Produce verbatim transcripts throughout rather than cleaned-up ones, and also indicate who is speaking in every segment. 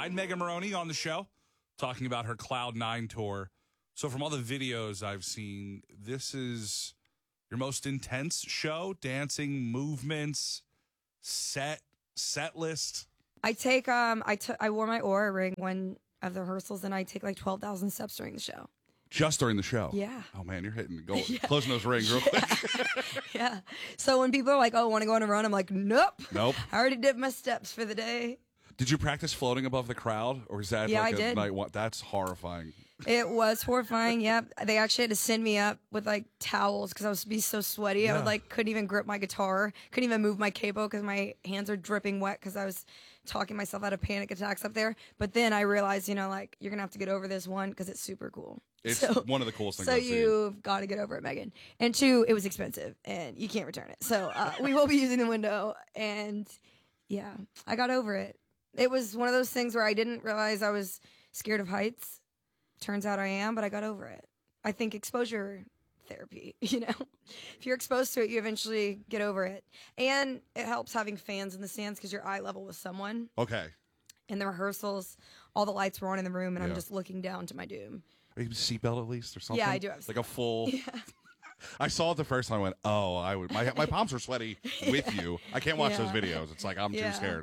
Speaker 1: had Megan Moroney on the show talking about her Cloud Nine tour. So from all the videos I've seen, this is your most intense show, dancing, movements, set, set list.
Speaker 2: I take, um, I took, I wore my Oura ring one of the rehearsals, and I take like twelve thousand steps during the show.
Speaker 1: Just during the show?
Speaker 2: Yeah.
Speaker 1: Oh, man, you're hitting, go, yeah. closing those rings real
Speaker 2: yeah.
Speaker 1: quick.
Speaker 2: yeah. So when people are like, oh, want to go on a run? I'm like, nope.
Speaker 1: Nope.
Speaker 2: I already did my steps for the day.
Speaker 1: Did you practice floating above the crowd? Or is that
Speaker 2: yeah,
Speaker 1: like
Speaker 2: I
Speaker 1: a
Speaker 2: did.
Speaker 1: night one? That's horrifying.
Speaker 2: It was horrifying, yeah. They actually had to send me up with, like, towels because I was be so sweaty. Yeah. I would, like, couldn't even grip my guitar, couldn't even move my capo because my hands are dripping wet because I was talking myself out of panic attacks up there. But then I realized, you know, like, you're going to have to get over this, one, because it's super cool.
Speaker 1: It's
Speaker 2: so,
Speaker 1: one of the coolest things
Speaker 2: So
Speaker 1: I've seen.
Speaker 2: you've got to get over it, Megan. And two, it was expensive, and you can't return it. So uh, we will be using the window, and, yeah, I got over it. It was one of those things where I didn't realize I was scared of heights. Turns out I am, but I got over it. I think exposure therapy, you know, if you're exposed to it, you eventually get over it. And it helps having fans in the stands because you're eye level with someone.
Speaker 1: Okay.
Speaker 2: In the rehearsals, all the lights were on in the room, and
Speaker 1: yeah.
Speaker 2: I'm just looking down to my doom.
Speaker 1: Are you seatbelt at least or something?
Speaker 2: Yeah, I do have
Speaker 1: like a full.
Speaker 2: Yeah.
Speaker 1: I saw it the first time. I went, oh, I would. My my palms are sweaty with
Speaker 2: yeah.
Speaker 1: you. I can't watch
Speaker 2: yeah.
Speaker 1: those videos. It's like I'm
Speaker 2: yeah.
Speaker 1: too scared.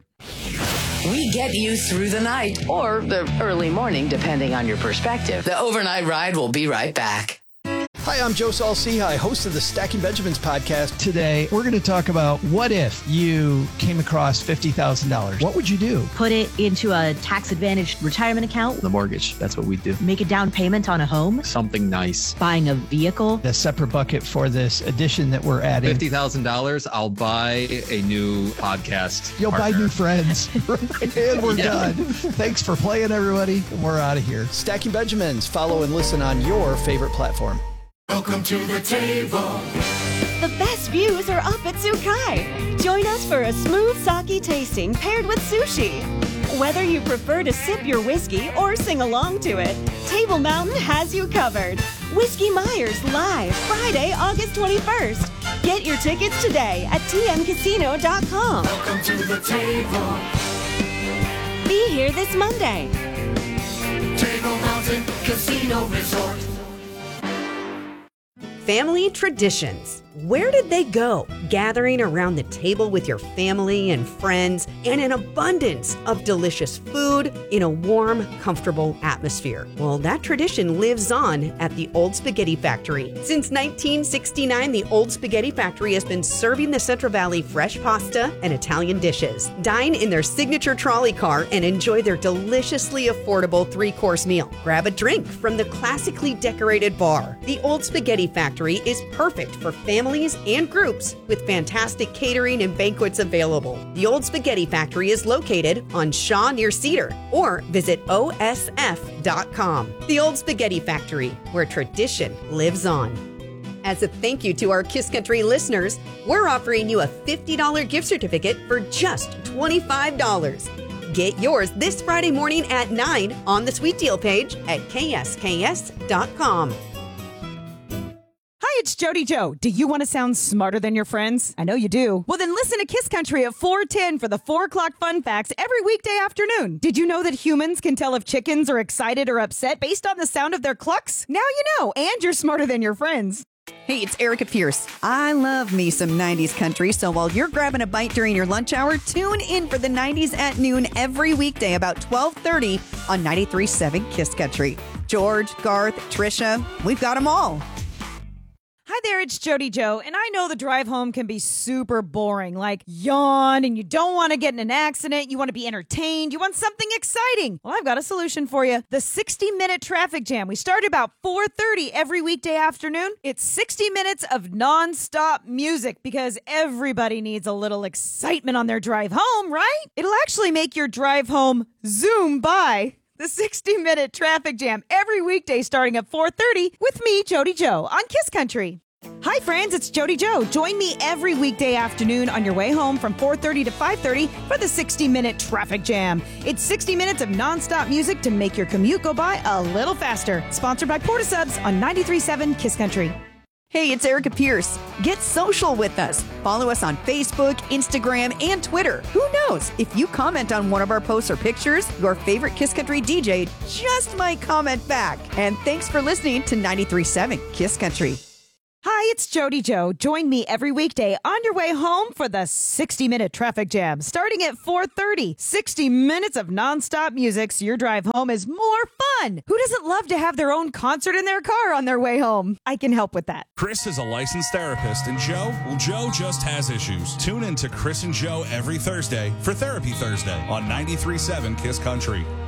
Speaker 3: We get you through the night or the early morning, depending on your perspective. The overnight ride will be right back.
Speaker 4: Hi, I'm Joe Saul-Sehy, host of the Stacking Benjamins podcast.
Speaker 5: Today, we're going to talk about what if you came across fifty thousand dollars? What would you do?
Speaker 6: Put it into a tax-advantaged retirement account.
Speaker 7: The mortgage, that's what we do.
Speaker 6: Make a down payment on a home.
Speaker 7: Something nice.
Speaker 6: Buying a vehicle.
Speaker 5: A separate bucket for this addition that we're adding.
Speaker 7: fifty thousand dollars, I'll buy a new podcast
Speaker 5: You'll
Speaker 7: partner.
Speaker 5: buy new friends. And we're yeah. done. Thanks for playing, everybody. We're out of here.
Speaker 4: Stacking Benjamins. Follow and listen on your favorite platform.
Speaker 8: Welcome to the table.
Speaker 9: The best views are up at Sukai. Join us for a smooth sake tasting paired with sushi. Whether you prefer to sip your whiskey or sing along to it, Table Mountain has you covered. Whiskey Myers live Friday, August twenty-first. Get your tickets today at t m casino dot com.
Speaker 8: Welcome to the table.
Speaker 9: Be here this Monday.
Speaker 8: Table Mountain Casino Resort.
Speaker 10: Family traditions. Where did they go? Gathering around the table with your family and friends and an abundance of delicious food in a warm, comfortable atmosphere. Well, that tradition lives on at the Old Spaghetti Factory. Since nineteen sixty-nine, the Old Spaghetti Factory has been serving the Central Valley fresh pasta and Italian dishes. Dine in their signature trolley car and enjoy their deliciously affordable three-course meal. Grab a drink from the classically decorated bar. The Old Spaghetti Factory is perfect for families and groups with fantastic catering and banquets available. The Old Spaghetti Factory is located on Shaw near Cedar, or visit O S F dot com. The Old Spaghetti Factory, where tradition lives on. As a thank you to our Kiss Country listeners, we're offering you a fifty dollars gift certificate for just twenty-five dollars. Get yours this Friday morning at nine on the Sweet Deal page at K S K S dot com.
Speaker 11: Hi, it's Jody Joe. Do you want to sound smarter than your friends? I know you do. Well, then listen to Kiss Country at four ten for the four o'clock fun facts every weekday afternoon. Did you know that humans can tell if chickens are excited or upset based on the sound of their clucks? Now you know, and you're smarter than your friends.
Speaker 12: Hey, it's Erica Pierce. I love me some nineties country, so while you're grabbing a bite during your lunch hour, tune in for the nineties at noon every weekday about twelve thirty on ninety-three point seven Kiss Country. George, Garth, Trisha, we've got them all.
Speaker 11: Hi there, it's Jody Joe, and I know the drive home can be super boring, like yawn, and you don't want to get in an accident, you want to be entertained, you want something exciting. Well, I've got a solution for you. The sixty minute traffic jam. We start about four thirty every weekday afternoon. It's sixty minutes of nonstop music because everybody needs a little excitement on their drive home, right? It'll actually make your drive home zoom by. The sixty minute traffic jam every weekday starting at four thirty with me, Jody Joe, on Kiss Country. Hi, friends, it's Jody Joe. Join me every weekday afternoon on your way home from four thirty to five thirty for the sixty minute traffic jam. It's sixty minutes of nonstop music to make your commute go by a little faster. Sponsored by Porta Subs on ninety-three point seven Kiss Country.
Speaker 12: Hey, it's Erica Pierce. Get social with us. Follow us on Facebook, Instagram, and Twitter. Who knows? If you comment on one of our posts or pictures, your favorite Kiss Country D J just might comment back. And thanks for listening to ninety-three point seven Kiss Country.
Speaker 11: Hi, it's Jody Joe. Join me every weekday on your way home for the sixty-minute traffic jam, starting at four thirty. sixty minutes of nonstop music, so your drive home is more fun. Who doesn't love to have their own concert in their car on their way home? I can help with that.
Speaker 1: Chris is a licensed therapist, and Joe, well, Joe just has issues. Tune in to Chris and Joe every Thursday for Therapy Thursday on ninety-three point seven Kiss Country.